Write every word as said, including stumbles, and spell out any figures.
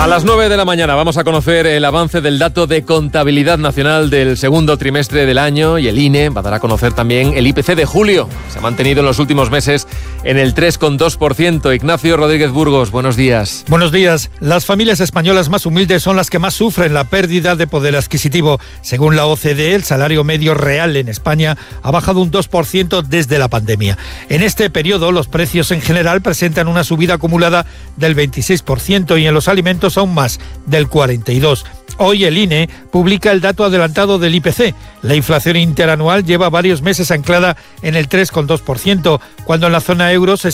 A las nueve de la mañana vamos a conocer el avance del dato de contabilidad nacional del segundo trimestre del año y el I N E va a dar a conocer también el I P C de julio. Se ha mantenido en los últimos meses en el tres coma dos por ciento. Ignacio Rodríguez Burgos, buenos días. Buenos días. Las familias españolas más humildes son las que más sufren la pérdida de poder adquisitivo. Según la O C D E, el salario medio real en España ha bajado un dos por ciento desde la pandemia. En este periodo, los precios en general presentan una subida acumulada del veintiséis por ciento y en los alimentos aún más, del cuarenta y dos por ciento. Hoy el I N E publica el dato adelantado del I P C. La inflación interanual lleva varios meses anclada en el tres coma dos por ciento, cuando en la zona euro se